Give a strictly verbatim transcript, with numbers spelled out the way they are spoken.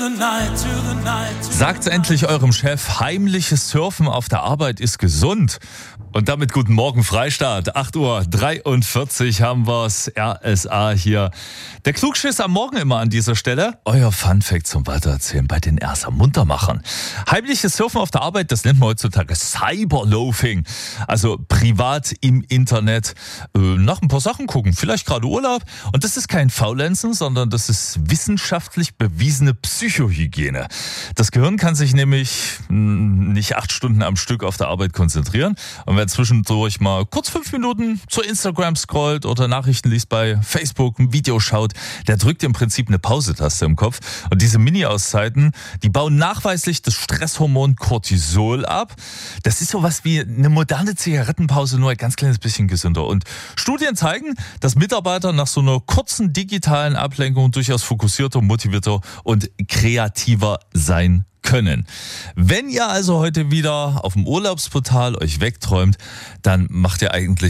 Sagt endlich eurem Chef, heimliches Surfen auf der Arbeit ist gesund. Und damit guten Morgen Freistaat. acht Uhr dreiundvierzig haben wir's. R S A hier. Der Klugschiss am Morgen immer an dieser Stelle. Euer Funfact zum Weitererzählen bei den R S A-Muntermachern. Heimliches Surfen auf der Arbeit, das nennt man heutzutage Cyberloafing. Also privat im Internet äh, nach ein paar Sachen gucken. Vielleicht gerade Urlaub. Und das ist kein Faulenzen, sondern das ist wissenschaftlich bewiesene Psychohygiene. Das Gehirn kann sich nämlich mh, nicht acht Stunden am Stück auf der Arbeit konzentrieren. Und wer zwischendurch mal kurz fünf Minuten zu Instagram scrollt oder Nachrichten liest bei Facebook, ein Video schaut, der drückt im Prinzip eine Pausetaste im Kopf. Und diese Mini-Auszeiten, die bauen nachweislich das Stresshormon Cortisol ab. Das ist sowas wie eine moderne Zigarettenpause, nur ein ganz kleines bisschen gesünder. Und Studien zeigen, dass Mitarbeiter nach so einer kurzen digitalen Ablenkung durchaus fokussierter, motivierter und kreativer sein können. Wenn ihr also heute wieder auf dem Urlaubsportal euch wegträumt, dann macht ihr eigentlich